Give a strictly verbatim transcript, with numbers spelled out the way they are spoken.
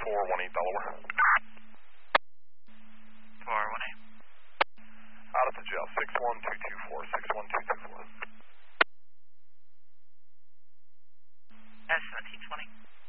four one eight Delaware. four one eight. Out at the jail, six one two two four, six one two two four. S seventeen twenty.